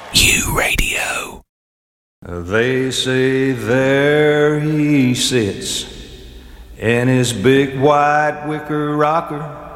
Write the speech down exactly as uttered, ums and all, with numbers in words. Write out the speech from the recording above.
U Radio. They say there he sits in his big white wicker rocker,